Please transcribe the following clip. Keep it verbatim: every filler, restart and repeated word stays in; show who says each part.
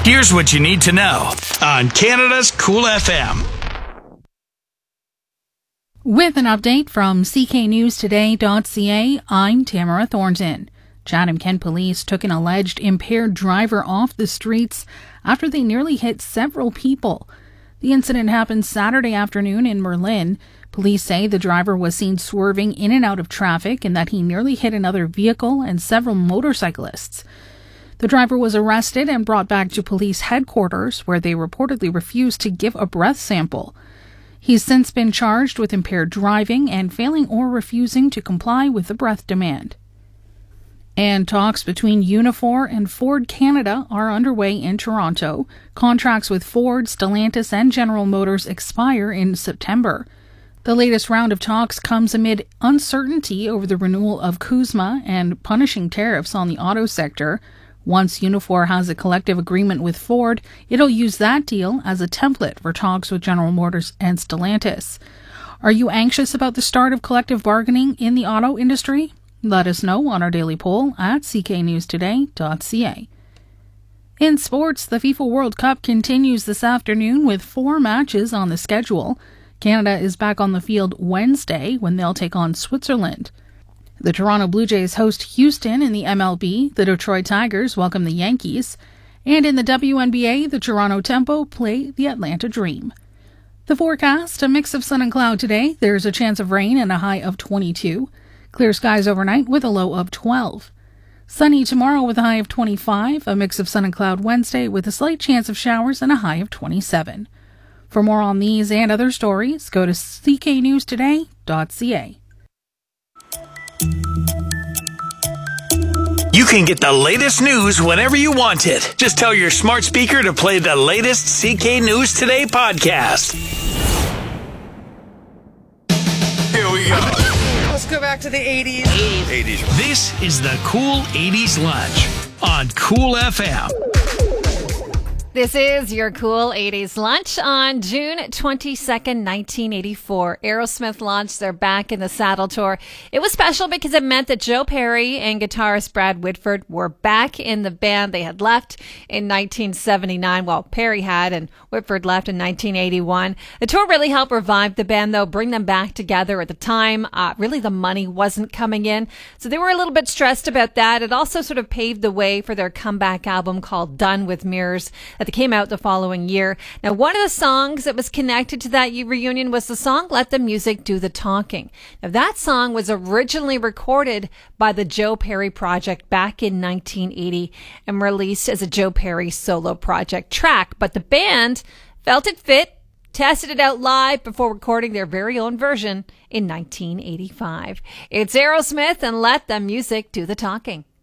Speaker 1: Here's what you need to know on Canada's Cool F M.
Speaker 2: With an update from C K news today dot C A, I'm Tamara Thornton. Chatham-Kent police took an alleged impaired driver off the streets after they nearly hit several people. The incident happened Saturday afternoon in Merlin. Police say the driver was seen swerving in and out of traffic and that he nearly hit another vehicle and several motorcyclists. The driver was arrested and brought back to police headquarters, where they reportedly refused to give a breath sample. He's since been charged with impaired driving and failing or refusing to comply with the breath demand. And talks between Unifor and Ford Canada are underway in Toronto. Contracts with Ford, Stellantis, and General Motors expire in September. The latest round of talks comes amid uncertainty over the renewal of CUSMA and punishing tariffs on the auto sector. Once Unifor has a collective agreement with Ford, it'll use that deal as a template for talks with General Motors and Stellantis. Are you anxious about the start of collective bargaining in the auto industry? Let us know on our daily poll at C K news today dot C A. In sports, the FIFA World Cup continues this afternoon with four matches on the schedule. Canada is back on the field Wednesday when they'll take on Switzerland. The Toronto Blue Jays host Houston in the M L B. The Detroit Tigers welcome the Yankees. And in the W N B A, the Toronto Tempo play the Atlanta Dream. The forecast, a mix of sun and cloud today. There's a chance of rain and a high of twenty-two. Clear skies overnight with a low of twelve. Sunny tomorrow with a high of twenty-five. A mix of sun and cloud Wednesday with a slight chance of showers and a high of twenty-seven. For more on these and other stories, go to C K news today dot C A.
Speaker 1: You can get the latest news whenever you want it. Just tell your smart speaker to play the latest C K News Today podcast. Here we go.
Speaker 3: Let's go back to the eighties.
Speaker 1: eighties. This is the Cool eighties Lunch on Cool F M.
Speaker 4: This is your Cool eighties Lunch on June twenty-second, nineteen eighty-four. Aerosmith launched their Back in the Saddle tour. It was special because it meant that Joe Perry and guitarist Brad Whitford were back in the band. They had left in nineteen seventy-nine. Well, Perry had, and Whitford left in nineteen eighty-one. The tour really helped revive the band, though, bring them back together. At the time, uh, really the money wasn't coming in, so they were a little bit stressed about that. It also sort of paved the way for their comeback album called Done with Mirrors that came out the following year. Now, one of the songs that was connected to that reunion was the song Let the Music Do the Talking. Now, that song was originally recorded by the Joe Perry Project back in nineteen eighty and released as a Joe Perry solo project track, but the band felt it fit, tested it out live before recording their very own version in nineteen eighty-five. It's Aerosmith and Let the Music Do the Talking.